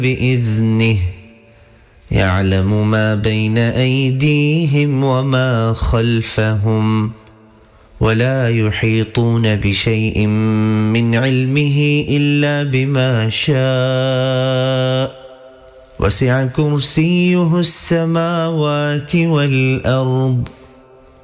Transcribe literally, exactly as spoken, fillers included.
بإذنه يعلم ما بين أيديهم وما خلفهم ولا يحيطون بشيء من علمه إلا بما شاء وسع كرسيه السماوات والأرض